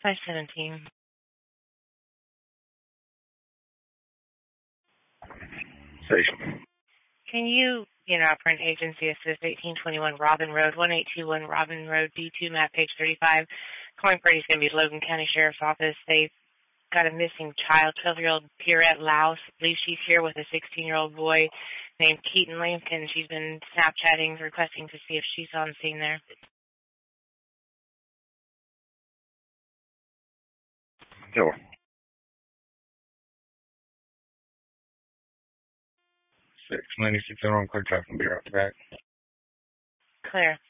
517. Station. Can you operant agency assist 1821 Robin Road, 1821 Robin Road, D2, map page 35. Calling party is going to be Logan County Sheriff's Office. They've got a missing child, 12-year-old Pierrette Louse. I believe she's here with a 16-year-old boy named Keaton Lampkin. She's been Snapchatting, requesting to see if she's on scene there. Sure. 696 on clear traffic and be right back. Clear.